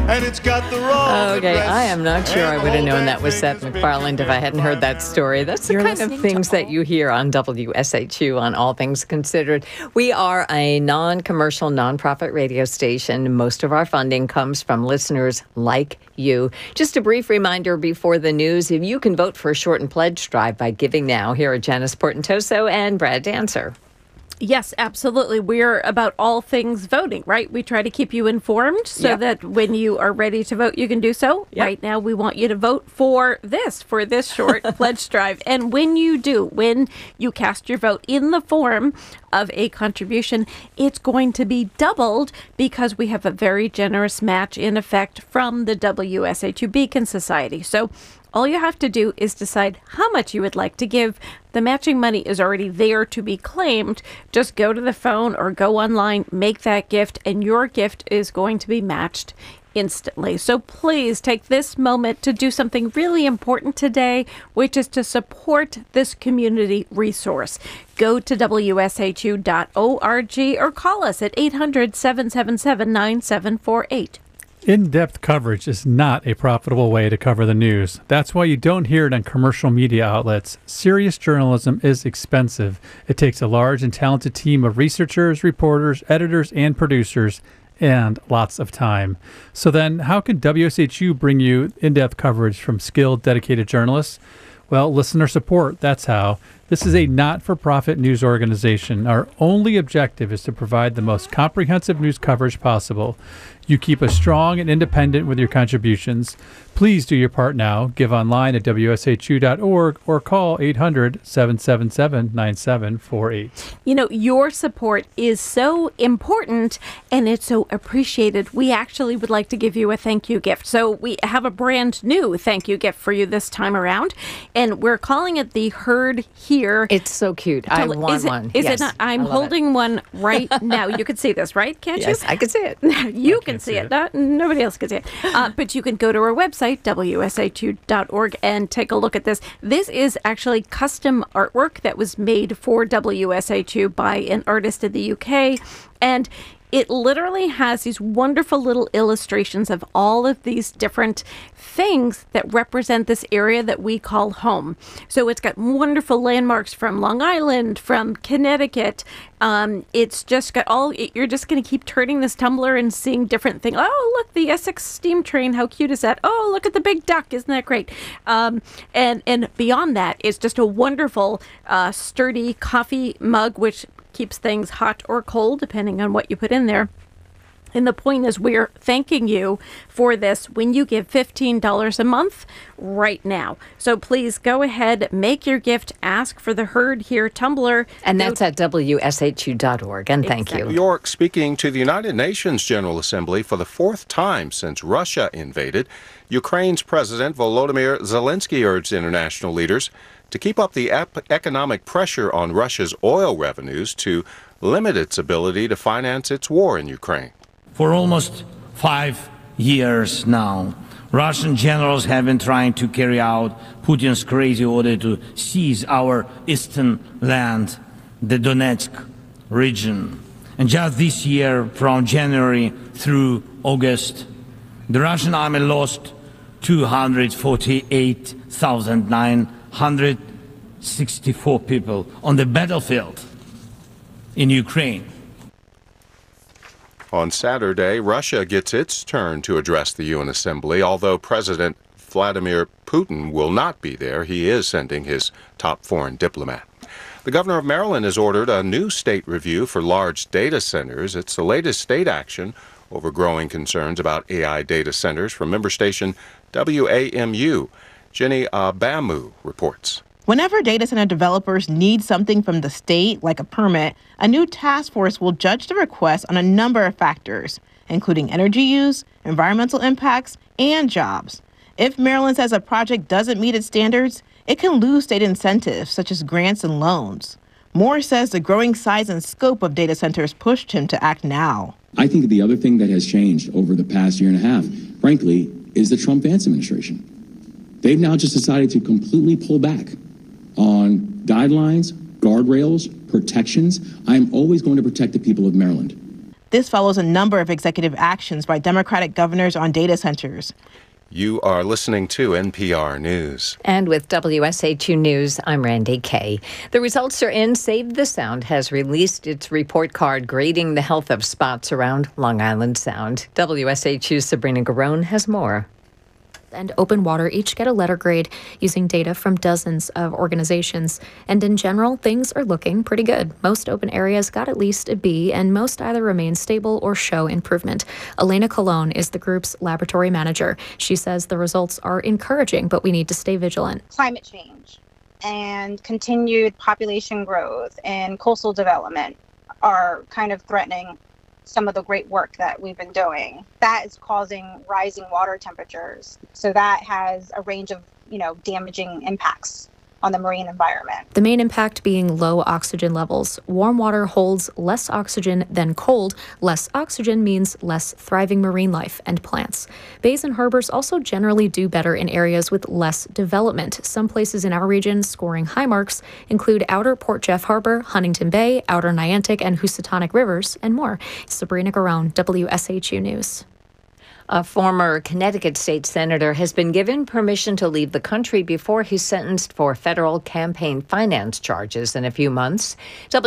and it's got the raw. Okay, I am not sure I would have known that was Seth MacFarlane if I hadn't heard that story. That's the kind of things that you hear on WSHU on All Things Considered. We are a non-commercial, nonprofit radio station. Most of our funding comes from listeners like you. Just a brief reminder before the news, if you can vote for a shortened pledge drive by giving now. Here are Janice Portentoso and Brad Dancer. Yes, absolutely. We're about all things voting, right? We try to keep you informed so that when you are ready to vote, you can do so. Yep. Right now, we want you to vote for this short pledge drive. And when you do, when you cast your vote in the form of a contribution, it's going to be doubled because we have a very generous match in effect from the WSHU Beacon Society. So all you have to do is decide how much you would like to give. The matching money is already there to be claimed. Just go to the phone or go online, make that gift, and your gift is going to be matched instantly. So please take this moment to do something really important today, which is to support this community resource. Go to WSHU.org or call us at 800-777-9748. In-depth coverage is not a profitable way to cover the news. That's why you don't hear it on commercial media outlets. Serious journalism is expensive. It takes a large and talented team of researchers, reporters, editors, and producers, and lots of time. So then, how can WSHU bring you in-depth coverage from skilled, dedicated journalists? Well, listener support, that's how. This is a not-for-profit news organization. Our only objective is to provide the most comprehensive news coverage possible. You keep us strong and independent with your contributions. Please do your part now. Give online at WSHU.org or call 800-777-9748. You know, your support is so important and it's so appreciated. We actually would like to give you a thank you gift. So we have a brand new thank you gift for you this time around, and we're calling it the Heard Here. It's so cute. I want one. Is it not? I'm holding one right now. You can see this, right? Can't you? Yes, I can see it. You can see it. Nobody else can see it. But you can go to our website, WSHU.org, and take a look at this. This is actually custom artwork that was made for WSHU by an artist in the UK. And it literally has these wonderful little illustrations of all of these different things that represent this area that we call home. So it's got wonderful landmarks from Long Island, from Connecticut. It's just got you're just going to keep turning this tumbler and seeing different things. Oh, look, the Essex steam train. How cute is that? Oh, look at the big duck. Isn't that great? And beyond that, it's just a wonderful, sturdy coffee mug, which keeps things hot or cold, depending on what you put in there. And the point is, we're thanking you for this when you give $15 a month right now. So please go ahead, make your gift, ask for the Heard Here tumbler. And that's at WSHU.org. And thank you. New York speaking to the United Nations General Assembly for the fourth time since Russia invaded. Ukraine's President Volodymyr Zelensky urged international leaders to keep up the economic pressure on Russia's oil revenues to limit its ability to finance its war in Ukraine. For almost 5 years now, Russian generals have been trying to carry out Putin's crazy order to seize our eastern land, the Donetsk region. And just this year, from January through August, the Russian army lost 248,964 people on the battlefield in Ukraine. On Saturday, Russia gets its turn to address the UN Assembly. Although President Vladimir Putin will not be there, he is sending his top foreign diplomat. The governor of Maryland has ordered a new state review for large data centers. It's the latest state action over growing concerns about AI data centers. From member station WAMU, Jenny Abamu reports. Whenever data center developers need something from the state, like a permit, a new task force will judge the request on a number of factors, including energy use, environmental impacts, and jobs. If Maryland says a project doesn't meet its standards, it can lose state incentives, such as grants and loans. Moore says the growing size and scope of data centers pushed him to act now. I think the other thing that has changed over the past year and a half, frankly, is the Trump-Vance administration. They've now just decided to completely pull back on guidelines, guardrails, protections. I'm always going to protect the people of Maryland. This follows a number of executive actions by Democratic governors on data centers. You are listening to NPR News. And with WSHU News, I'm Randy Kay. The results are in. Save the Sound has released its report card grading the health of spots around Long Island Sound. WSHU's Sabrina Garone has more. And Open Water each get a letter grade using data from dozens of organizations. And in general, things are looking pretty good. Most open areas got at least a B, and most either remain stable or show improvement. Elena Colon is the group's laboratory manager. She says the results are encouraging, but we need to stay vigilant. Climate change and continued population growth and coastal development are kind of threatening some of the great work that we've been doing. That is causing rising water temperatures. So that has a range of, damaging impacts on the marine environment. The main impact being low oxygen levels. Warm water holds less oxygen than cold. Less oxygen means less thriving marine life and plants. Bays and harbors also generally do better in areas with less development. Some places in our region scoring high marks include Outer Port Jeff Harbor, Huntington Bay, Outer Niantic and Housatonic Rivers, and more. Sabrina Garone, WSHU News. A former Connecticut state senator has been given permission to leave the country before he's sentenced for federal campaign finance charges in a few months.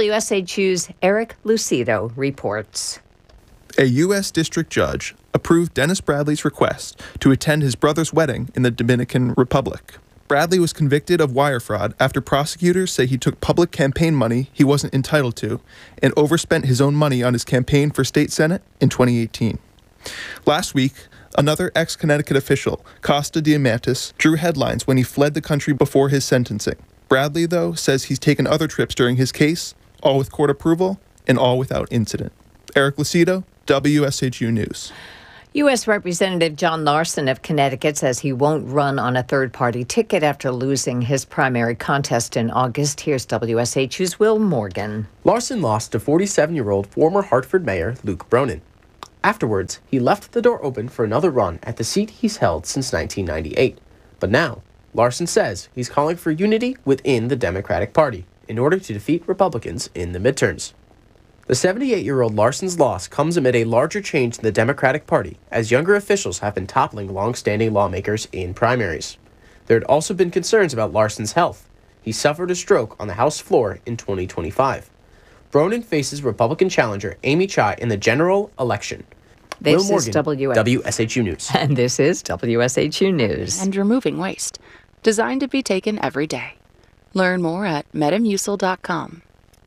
WSHU's Eric Lucido reports. A U.S. district judge approved Dennis Bradley's request to attend his brother's wedding in the Dominican Republic. Bradley was convicted of wire fraud after prosecutors say he took public campaign money he wasn't entitled to and overspent his own money on his campaign for state senate in 2018. Last week, another ex-Connecticut official, Costa Diamantis, drew headlines when he fled the country before his sentencing. Bradley, though, says he's taken other trips during his case, all with court approval and all without incident. Eric Lucido, WSHU News. U.S. Representative John Larson of Connecticut says he won't run on a third-party ticket after losing his primary contest in August. Here's WSHU's Will Morgan. Larson lost to 47-year-old former Hartford Mayor Luke Bronin. Afterwards, he left the door open for another run at the seat he's held since 1998. But now, Larson says he's calling for unity within the Democratic Party in order to defeat Republicans in the midterms. The 78-year-old Larson's loss comes amid a larger change in the Democratic Party, as younger officials have been toppling long-standing lawmakers in primaries. There had also been concerns about Larson's health. He suffered a stroke on the House floor in 2025. Bronin faces Republican challenger Amy Chai in the general election. This Will is Morgan, WSHU News. And this is WSHU News. And removing waste, designed to be taken every day. Learn more at metamucil.com.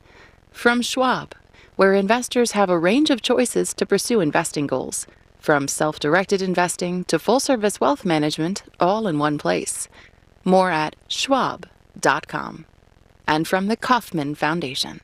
From Schwab, where investors have a range of choices to pursue investing goals, from self-directed investing to full-service wealth management, all in one place. More at schwab.com. And from the Kauffman Foundation.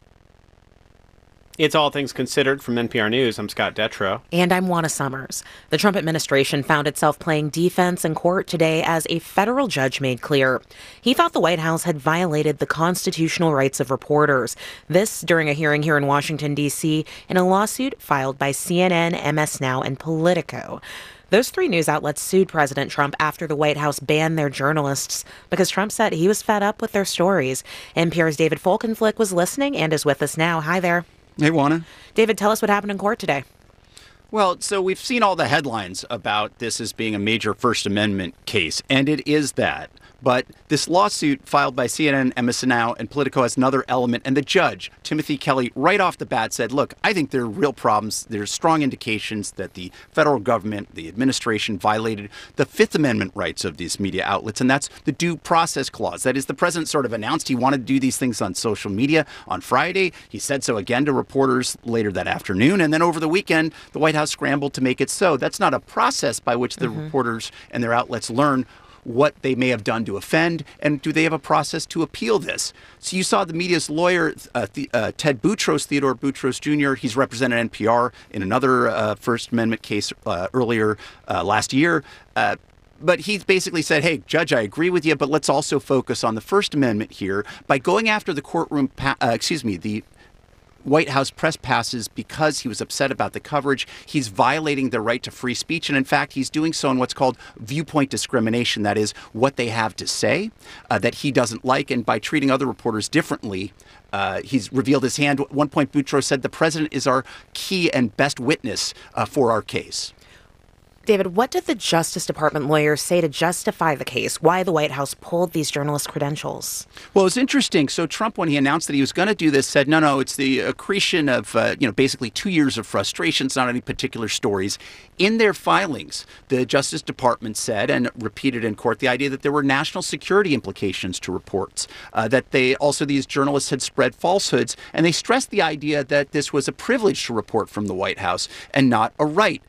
It's All Things Considered from NPR News. I'm Scott Detrow. And I'm Juana Summers. The Trump administration found itself playing defense in court today as a federal judge made clear. He thought the White House had violated the constitutional rights of reporters. This during a hearing here in Washington, D.C., in a lawsuit filed by CNN, MS Now, and Politico. Those three news outlets sued President Trump after the White House banned their journalists because Trump said he was fed up with their stories. NPR's David Folkenflik was listening and is with us now. Hi there. Hey, Juana. David, tell us what happened in court today. Well, so we've seen all the headlines about this as being a major First Amendment case, and it is that. But this lawsuit filed by CNN, MS Now, and Politico has another element. And the judge, Timothy Kelly, right off the bat said, look, I think there are real problems. There's strong indications that the federal government, the administration, violated the Fifth Amendment rights of these media outlets. And that's the due process clause. That is, the president sort of announced he wanted to do these things on social media on Friday. He said so again to reporters later that afternoon. And then over the weekend, the White House scrambled to make it so. That's not a process by which the reporters and their outlets learn what they may have done to offend, and do they have a process to appeal this? So you saw the media's lawyer, Ted Boutros, Theodore Boutros Jr., he's represented NPR in another First Amendment case earlier last year. But he basically said, hey, Judge, I agree with you, but let's also focus on the First Amendment here by going after the courtroom, the White House press passes because he was upset about the coverage. He's violating their right to free speech. And in fact, he's doing so in what's called viewpoint discrimination. That is what they have to say that he doesn't like. And by treating other reporters differently, he's revealed his hand. At one point, Boutros said the president is our key and best witness for our case. David, what did the Justice Department lawyers say to justify the case? Why the White House pulled these journalist credentials? Well, it's interesting. So Trump, when he announced that he was going to do this, said, no, it's the accretion of, basically 2 years of frustrations, not any particular stories. In their filings, the Justice Department said, and repeated in court, the idea that there were national security implications to reports, that these journalists had spread falsehoods, and they stressed the idea that this was a privilege to report from the White House and not a right.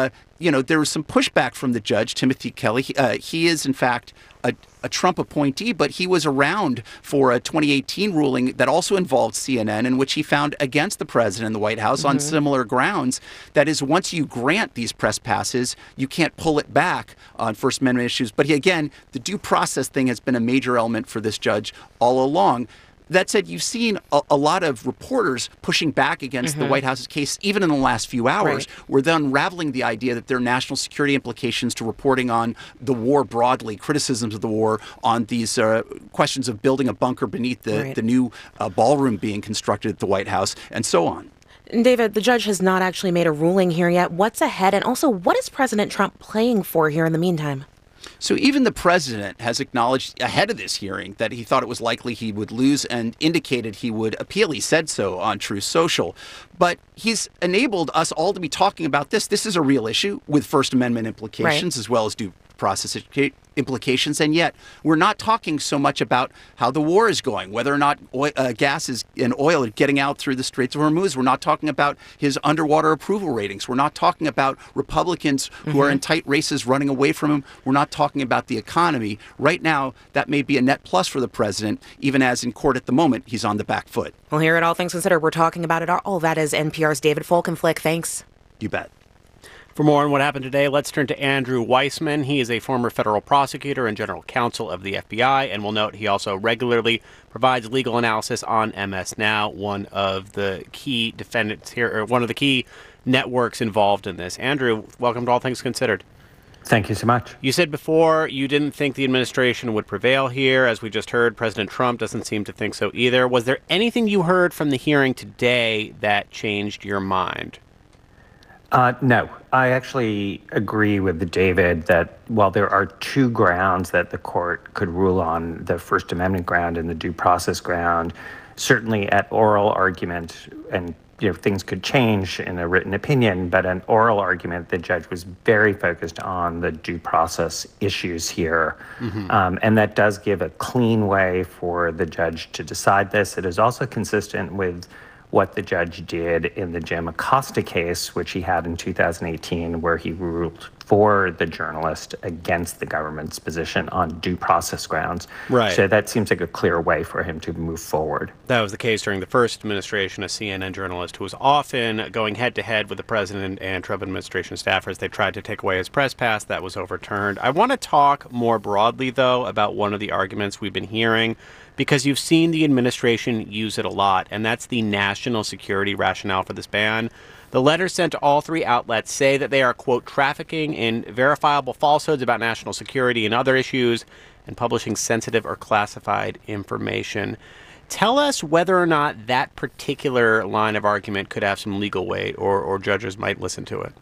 There was some pushback from the judge, Timothy Kelly. He is, in fact, a Trump appointee, but he was around for a 2018 ruling that also involved CNN, in which he found against the president and the White House on similar grounds. That is, once you grant these press passes, you can't pull it back on First Amendment issues. But again, the due process thing has been a major element for this judge all along. That said, you've seen a lot of reporters pushing back against the White House's case, even in the last few hours, where they're unraveling the idea that there are national security implications to reporting on the war broadly, criticisms of the war, on these questions of building a bunker beneath the new ballroom being constructed at the White House, and so on. David, the judge has not actually made a ruling here yet. What's ahead? And also, what is President Trump playing for here in the meantime? So even the president has acknowledged ahead of this hearing that he thought it was likely he would lose and indicated he would appeal. He said so on Truth Social. But he's enabled us all to be talking about this. This is a real issue with First Amendment implications as well as due process implications. And yet we're not talking so much about how the war is going, whether or not gas and oil are getting out through the Straits of Hormuz. We're not talking about his underwater approval ratings. We're not talking about Republicans who are in tight races running away from him. We're not talking about the economy. Right now, that may be a net plus for the president, even as in court at the moment, he's on the back foot. Well, here at All Things Considered, we're talking about it all. That is NPR's David Folkenflik. Thanks. You bet. For more on what happened today, let's turn to Andrew Weissmann. He is a former federal prosecutor and general counsel of the FBI, and we'll note he also regularly provides legal analysis on MS Now, one of the key defendants here, or one of the key networks involved in this. Andrew, welcome to All Things Considered. Thank you so much. You said before you didn't think the administration would prevail here. As we just heard, President Trump doesn't seem to think so either. Was there anything you heard from the hearing today that changed your mind? No, I actually agree with David that while there are two grounds that the court could rule on, the First Amendment ground and the due process ground, certainly at oral argument, and things could change in a written opinion, but an oral argument, the judge was very focused on the due process issues here. And that does give a clean way for the judge to decide this. It is also consistent with what the judge did in the Jim Acosta case, which he had in 2018, where he ruled for the journalist against the government's position on due process grounds. Right. So that seems like a clear way for him to move forward. That was the case during the first administration. A CNN journalist who was often going head-to-head with the president and Trump administration staffers. They tried to take away his press pass. That was overturned. I want to talk more broadly, though, about one of the arguments we've been hearing, because you've seen the administration use it a lot, and that's the national security rationale for this ban. The letters sent to all three outlets say that they are, quote, trafficking in verifiable falsehoods about national security and other issues and publishing sensitive or classified information. Tell us whether or not that particular line of argument could have some legal weight or judges might listen to it.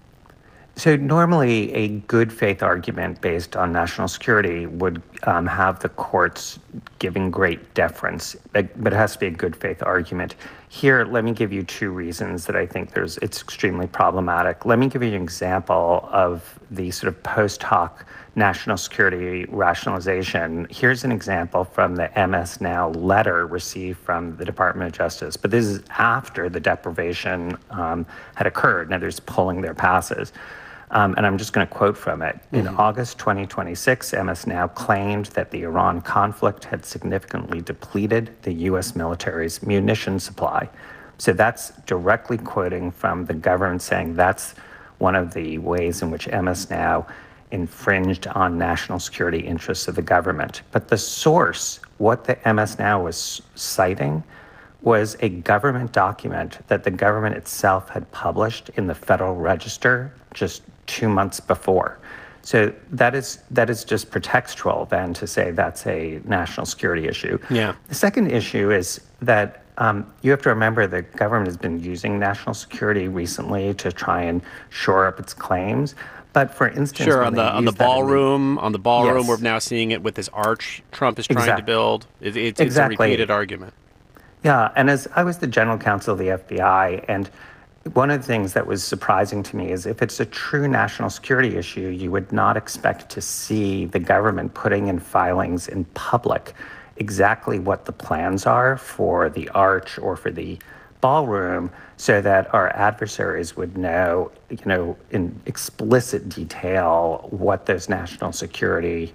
So normally a good faith argument based on national security would have the courts giving great deference, but it has to be a good faith argument. Here, let me give you two reasons that I think it's extremely problematic. Let me give you an example of the sort of post hoc national security rationalization. Here's an example from the MS Now letter received from the Department of Justice, but this is after the deprivation had occurred. Now, there's pulling their passes. And I'm just going to quote from it. In August 2026, MS Now claimed that the Iran conflict had significantly depleted the U.S. military's munition supply. So that's directly quoting from the government saying that's one of the ways in which MS Now infringed on national security interests of the government. But the source, what the MS Now was citing, was a government document that the government itself had published in the Federal Register just 2 months before. So that is just pretextual then to say that's a national security issue. Yeah. The second issue is that you have to remember the government has been using national security recently to try and shore up its claims. But for instance, sure, on the ballroom, yes. we're now seeing it with this arch Trump is trying Exactly. to build. It's Exactly. a repeated argument. Yeah, and as I was the general counsel of the FBI, and one of the things that was surprising to me is if it's a true national security issue, you would not expect to see the government putting in filings in public exactly what the plans are for the arch or for the ballroom so that our adversaries would know, in explicit detail what those national security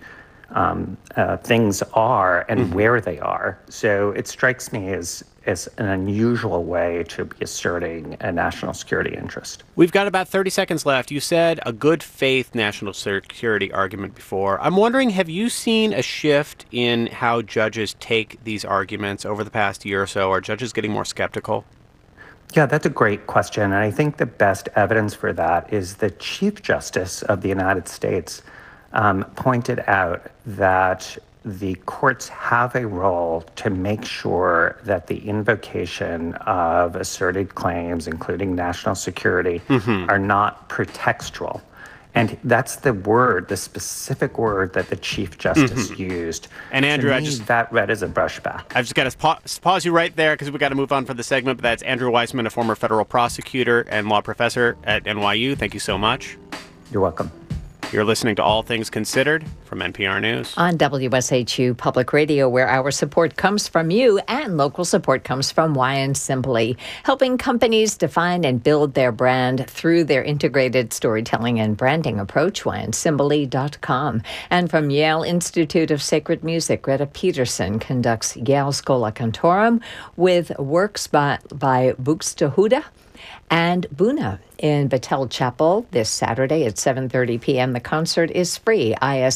things are and where they are. So it strikes me as an unusual way to be asserting a national security interest. We've got about 30 seconds left. You said a good faith national security argument before. I'm wondering, have you seen a shift in how judges take these arguments over the past year or so? Are judges getting more skeptical? Yeah, that's a great question. And I think the best evidence for that is the Chief Justice of the United States pointed out that the courts have a role to make sure that the invocation of asserted claims, including national security, are not pretextual. And that's the specific word that the Chief Justice used. And Andrew, to me, that read as a brushback. I've just got to pause you right there because we've got to move on for the segment. But that's Andrew Weissmann, a former federal prosecutor and law professor at NYU. Thank you so much. You're welcome. You're listening to All Things Considered from NPR News. On WSHU Public Radio, where our support comes from you and local support comes from Wyan Simply, helping companies define and build their brand through their integrated storytelling and branding approach, WyanSimply.com. And from Yale Institute of Sacred Music, Greta Peterson conducts Yale Schola Cantorum with works by Buxtehude and Buna in Battelle Chapel this Saturday at 7:30 p.m. The concert is free,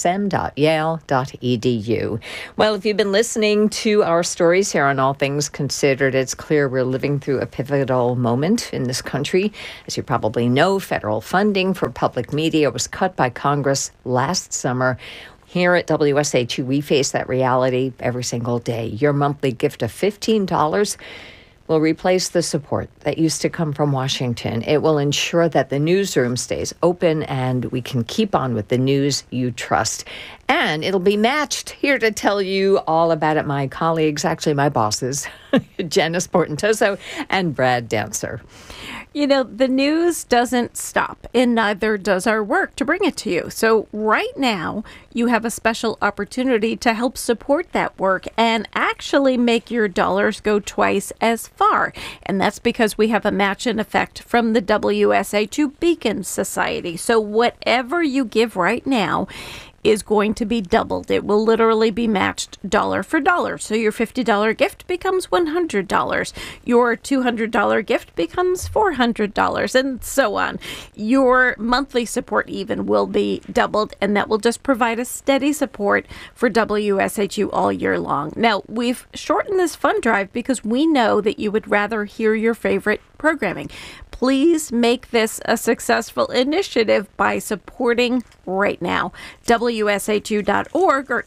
ism.yale.edu. Well, if you've been listening to our stories here on All Things Considered, it's clear we're living through a pivotal moment in this country. As you probably know, federal funding for public media was cut by Congress last summer. Here at WSHU, we face that reality every single day. Your monthly gift of $15 will replace the support that used to come from Washington. It will ensure that the newsroom stays open and we can keep on with the news you trust. And it'll be matched. Here to tell you all about it, my colleagues, actually my bosses, Janice Portentoso and Brad Dancer. You know, the news doesn't stop, and neither does our work to bring it to you. So right now, you have a special opportunity to help support that work and actually make your dollars go twice as far. And that's because we have a match in effect from the WSHU Beacon Society. So whatever you give right now is going to be doubled. It will literally be matched dollar for dollar. So your $50 gift becomes $100. Your $200 gift becomes $400, and so on. Your monthly support even will be doubled, and that will just provide a steady support for WSHU all year long. Now, we've shortened this fund drive because we know that you would rather hear your favorite programming. Please make this a successful initiative by supporting right now. WSHU.org or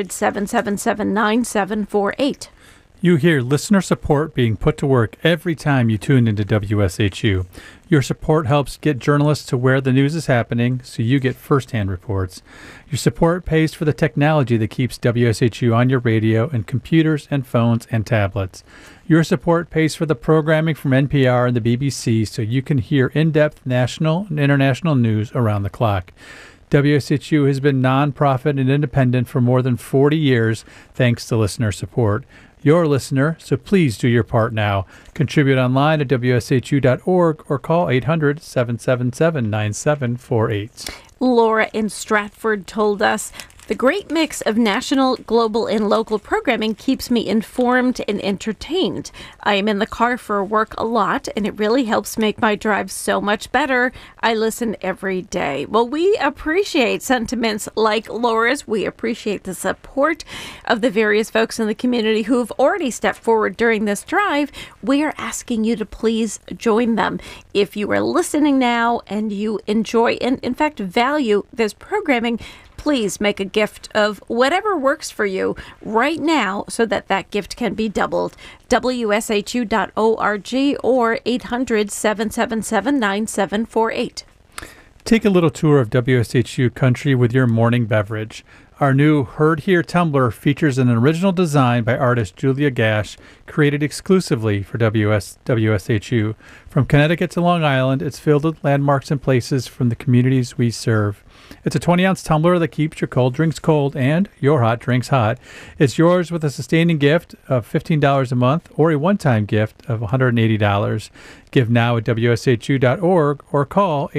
800-777-9748. You hear listener support being put to work every time you tune into WSHU. Your support helps get journalists to where the news is happening, so you get firsthand reports. Your support pays for the technology that keeps WSHU on your radio and computers and phones and tablets. Your support pays for the programming from NPR and the BBC so you can hear in-depth national and international news around the clock. WSHU has been nonprofit and independent for more than 40 years thanks to listener support. You're a listener, so please do your part now. Contribute online at WSHU.org or call 800-777-9748. Laura in Stratford told us The great mix of national, global, and local programming keeps me informed and entertained. I am in the car for work a lot, and it really helps make my drive so much better. I listen every day. Well, we appreciate sentiments like Laura's. We appreciate the support of the various folks in the community who have already stepped forward during this drive. We are asking you to please join them. If you are listening now and you enjoy and, in fact, value this programming, please make a gift of whatever works for you right now so that that gift can be doubled. WSHU.org or 800-777-9748. Take a little tour of WSHU country with your morning beverage. Our new Heard Here tumbler features an original design by artist Julia Gash, created exclusively for WSHU. From Connecticut to Long Island, it's filled with landmarks and places from the communities we serve. It's a 20-ounce tumbler that keeps your cold drinks cold and your hot drinks hot. It's yours with a sustaining gift of $15 a month or a one-time gift of $180. Give now at WSHU.org or call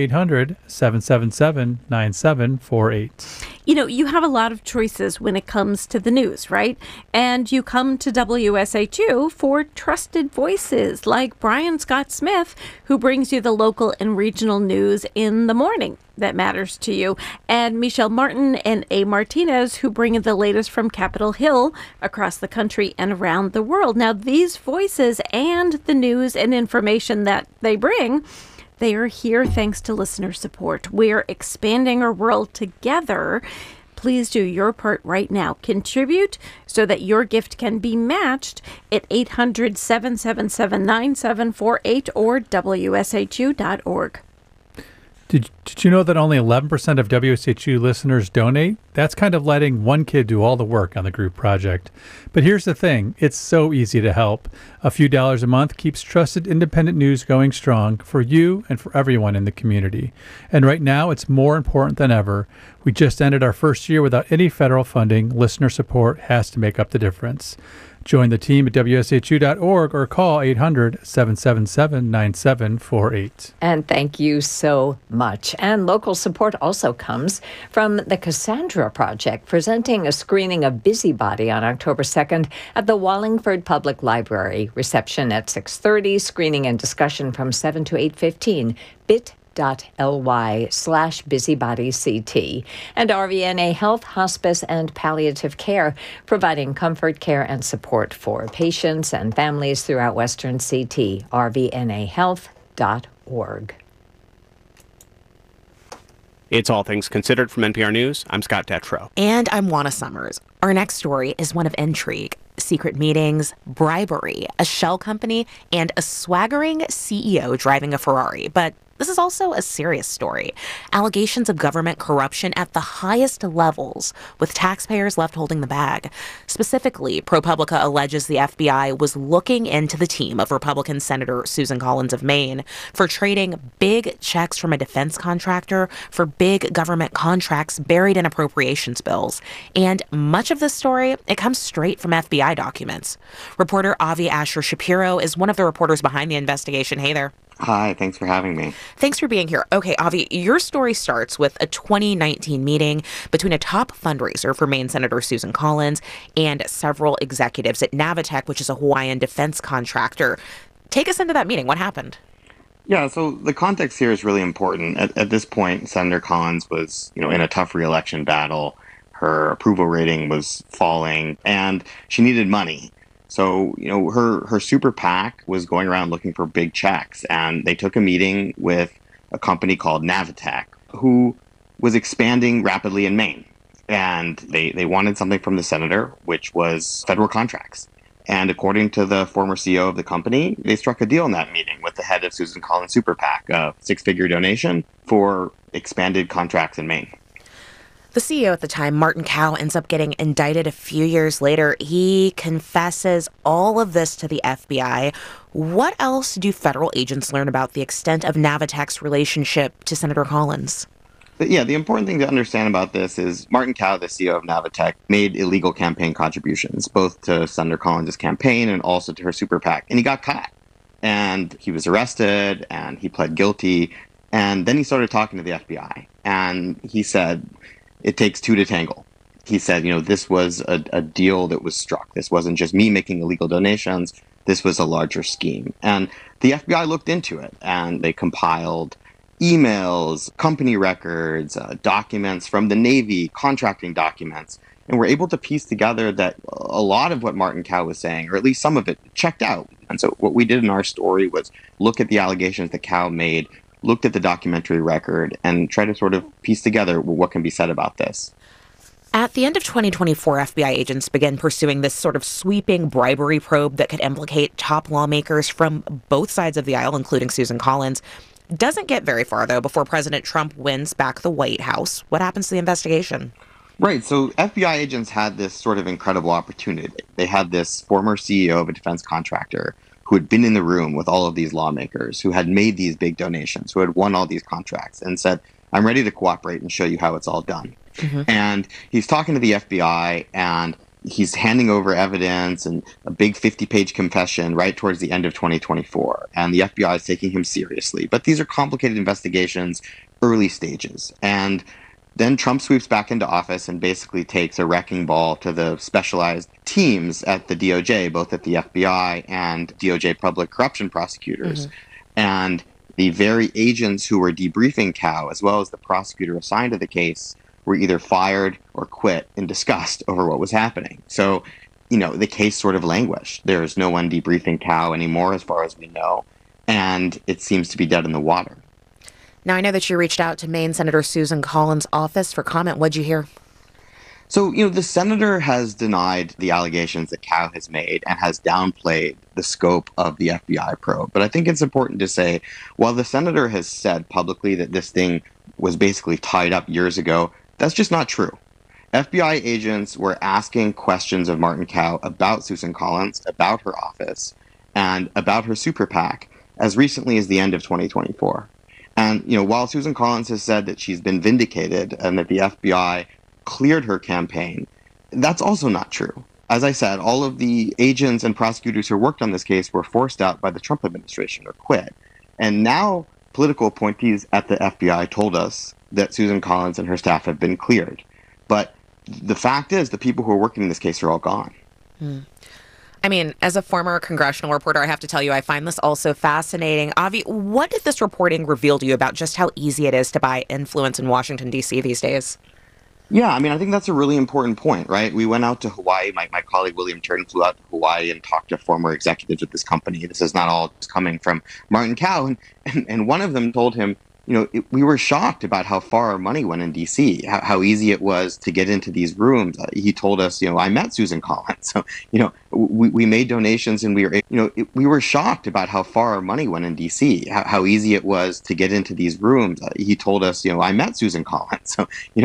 800-777-9748. You know, you have a lot of choices when it comes to the news, right? And you come to WSHU for trusted voices like Brian Scott Smith, who brings you the local and regional news in the morning that matters to you, and Michelle Martin and A. Martinez, who bring you the latest from Capitol Hill across the country and around the world. Now, these voices and the news and information that they bring, they are here thanks to listener support. We're expanding our world together. Please do your part right now. Contribute so that your gift can be matched at 800-777-9748 or WSHU.org. Did you know that only 11% of WSHU listeners donate? That's kind of letting one kid do all the work on the group project. But here's the thing. It's so easy to help. A few dollars a month keeps trusted independent news going strong for you and for everyone in the community. And right now, it's more important than ever. We just ended our first year without any federal funding. Listener support has to make up the difference. Join the team at WSHU.org or call 800-777-9748. And thank you so much. And local support also comes from the Cassandra Project, presenting a screening of Busybody on October 2nd at the Wallingford Public Library. Reception at 6:30, screening and discussion from 7 to 8:15. bit.ly/busybodyct. And RVNA Health, Hospice, and Palliative Care, providing comfort, care, and support for patients and families throughout Western CT. rvnahealth.org. It's All Things Considered from NPR News. I'm Scott Detrow. And I'm Juana Summers. Our next story is one of intrigue, secret meetings, bribery, a shell company, and a swaggering CEO driving a Ferrari. But this is also a serious story. Allegations of government corruption at the highest levels, with taxpayers left holding the bag. Specifically, ProPublica alleges the FBI was looking into the team of Republican Senator Susan Collins of Maine for trading big checks from a defense contractor for big government contracts buried in appropriations bills. And much of this story, it comes straight from FBI documents. Reporter Avi Asher Shapiro is one of the reporters behind the investigation. Hey there. Hi, thanks for having me. Thanks for being here. Okay, Avi, your story starts with a 2019 meeting between a top fundraiser for Maine Senator Susan Collins and several executives at Navitech, which is a Hawaiian defense contractor. Take us into that meeting. What happened? Yeah, so the context here is really important. At this point, Senator Collins was, in a tough re-election battle. Her approval rating was falling, and she needed money. So, her super PAC was going around looking for big checks, and they took a meeting with a company called Navitech, who was expanding rapidly in Maine. And they wanted something from the senator, which was federal contracts. And according to the former CEO of the company, they struck a deal in that meeting with the head of Susan Collins' super PAC, a six-figure donation for expanded contracts in Maine. The CEO at the time, Martin Kao, ends up getting indicted a few years later. He confesses all of this to the FBI. What else do federal agents learn about the extent of Navitech's relationship to Senator Collins? Yeah, the important thing to understand about this is Martin Kao, the CEO of Navitech, made illegal campaign contributions, both to Senator Collins' campaign and also to her super PAC. And he got caught. And he was arrested, and he pled guilty. And then he started talking to the FBI. And he said, it takes two to tangle. he said, this was a deal that was struck. This wasn't just me making illegal donations. This was a larger scheme. And the FBI looked into it, and they compiled emails, company records, documents from the Navy, contracting documents, and were able to piece together that a lot of what Martin Kao was saying, or at least some of it, checked out. And so what we did in our story was look at the allegations that Kao made, looked at the documentary record, and try to sort of piece together what can be said about this. At the end of 2024, FBI agents began pursuing this sort of sweeping bribery probe that could implicate top lawmakers from both sides of the aisle, including Susan Collins. Doesn't get very far, though, before President Trump wins back the White House. What happens to the investigation? Right. So FBI agents had this sort of incredible opportunity. They had this former CEO of a defense contractor who had been in the room with all of these lawmakers, who had made these big donations, who had won all these contracts, and said, I'm ready to cooperate and show you how it's all done. Mm-hmm. And he's talking to the FBI, and he's handing over evidence and a big 50-page confession right towards the end of 2024. And the FBI is taking him seriously. But these are complicated investigations, early stages. And then Trump sweeps back into office and basically takes a wrecking ball to the specialized teams at the DOJ, both at the FBI and DOJ public corruption prosecutors. Mm-hmm. And the very agents who were debriefing Kao, as well as the prosecutor assigned to the case, were either fired or quit in disgust over what was happening. So, the case sort of languished. There's no one debriefing Kao anymore, as far as we know, and it seems to be dead in the water. Now, I know that you reached out to Maine Senator Susan Collins' office for comment. What'd you hear? So, the senator has denied the allegations that Kao has made and has downplayed the scope of the FBI probe. But I think it's important to say, while the senator has said publicly that this thing was basically tied up years ago, that's just not true. FBI agents were asking questions of Martin Kao about Susan Collins, about her office, and about her super PAC as recently as the end of 2024. And, while Susan Collins has said that she's been vindicated and that the FBI cleared her campaign, that's also not true. As I said, all of the agents and prosecutors who worked on this case were forced out by the Trump administration or quit. And now political appointees at the FBI told us that Susan Collins and her staff have been cleared. But the fact is, the people who are working in this case are all gone. I mean, as a former congressional reporter, I have to tell you, I find this also fascinating. Avi, what did this reporting reveal to you about just how easy it is to buy influence in Washington, D.C. these days? Yeah, I think that's a really important point, right? We went out to Hawaii. My colleague William Turton flew out to Hawaii and talked to former executives at this company. This is not all just coming from Martin Kao. And one of them told him, we were shocked about how far our money went in D.C., how easy it was to get into these rooms. He told us, I met Susan Collins. So, we made donations and we were shocked about how far our money went in D.C., how easy it was to get into these rooms. He told us, I met Susan Collins. So,